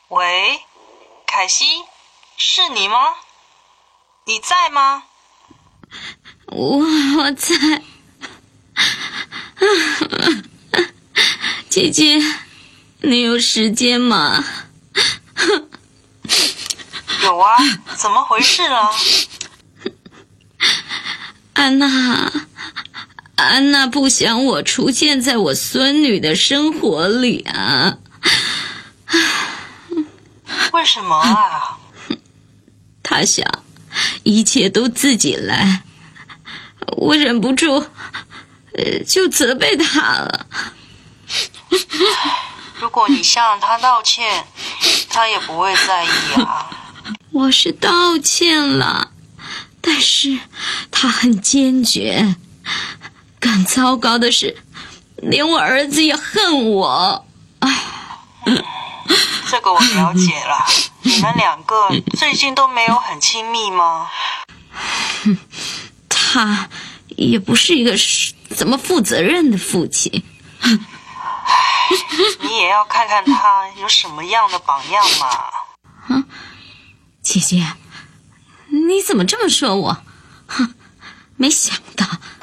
喂，凯西，是你吗？你在吗？ 我在。姐姐，你有时间吗？ 有啊，怎么回事了？ 安娜不想我出现在我孙女的生活里啊。 为什么啊？ 她想一切都自己来，我忍不住就责备她了。 如果你向他道歉，他也不会在意啊。 我是道歉了，但是他很坚决。更糟糕的是，连我儿子也恨我。 这个我了解了。你们两个最近都没有很亲密吗？ 他也不是一个怎么负责任的父亲。 你也要看看他有什么样的榜样嘛。 姐姐，你怎么这么说我？没想到